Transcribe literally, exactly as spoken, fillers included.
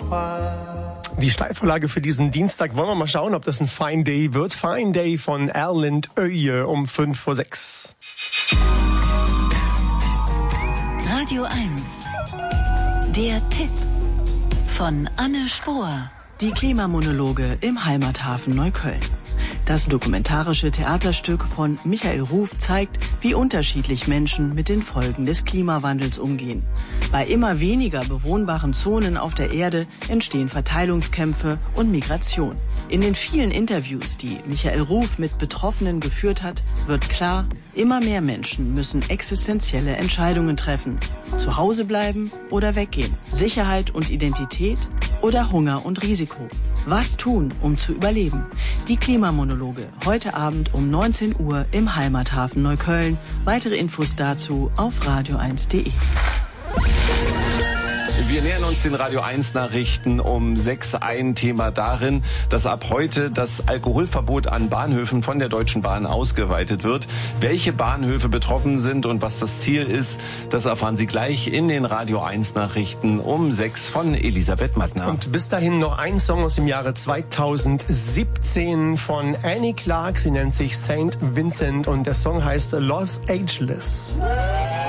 Die Steilvorlage für diesen Dienstag, wollen wir mal schauen, ob das ein Fine Day wird. Fine Day von Erlind Öje um fünf vor sechs. Radio eins. Der Tipp von Anne Spohr. Die Klimamonologe im Heimathafen Neukölln. Das dokumentarische Theaterstück von Michael Ruf zeigt, wie unterschiedlich Menschen mit den Folgen des Klimawandels umgehen. Bei immer weniger bewohnbaren Zonen auf der Erde entstehen Verteilungskämpfe und Migration. In den vielen Interviews, die Michael Ruf mit Betroffenen geführt hat, wird klar, immer mehr Menschen müssen existenzielle Entscheidungen treffen. Zu Hause bleiben oder weggehen. Sicherheit und Identität oder Hunger und Risiko. Was tun, um zu überleben? Die Klimamonologe heute Abend um neunzehn Uhr im Heimathafen Neukölln. Weitere Infos dazu auf radio eins punkt de. Wir nähern uns den Radio eins Nachrichten um sechs. Ein Thema darin, dass ab heute das Alkoholverbot an Bahnhöfen von der Deutschen Bahn ausgeweitet wird. Welche Bahnhöfe betroffen sind und was das Ziel ist, das erfahren Sie gleich in den Radio eins Nachrichten um sechs von Elisabeth Mattner. Und bis dahin noch ein Song aus dem Jahre zweitausendsiebzehn von Annie Clark. Sie nennt sich Saint Vincent und der Song heißt Los Angeles.